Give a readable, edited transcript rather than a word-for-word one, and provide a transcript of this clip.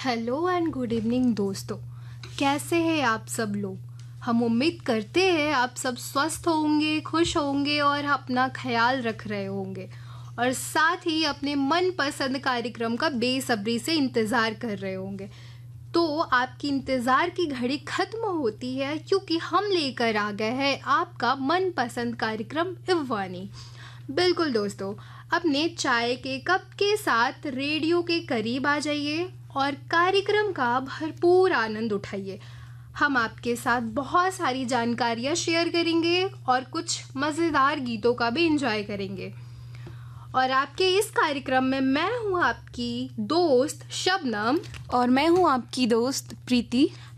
Hello and good evening दोस्तों। कैसे हैं आप सब लोग। हम उम्मीद करते हैं आप सब स्वस्थ होंगे, खुश होंगे और अपना ख्याल रख रहे होंगे और साथ ही अपने मनपसंद कार्यक्रम का बेसब्री से इंतज़ार कर रहे होंगे। तो आपकी इंतज़ार की घड़ी ख़त्म होती है क्योंकि हम लेकर आ गए हैं आपका मनपसंद कार्यक्रम इव्वानी। बिल्कुल दोस्तों, अपने चाय के कप के साथ रेडियो के करीब आ जाइए और कार्यक्रम का भरपूर आनंद उठाइए। हम आपके साथ बहुत सारी जानकारियाँ शेयर करेंगे और कुछ मज़ेदार गीतों का भी एंजॉय करेंगे। और आपके इस कार्यक्रम में मैं हूँ आपकी दोस्त शबनम और मैं हूँ आपकी दोस्त प्रीति।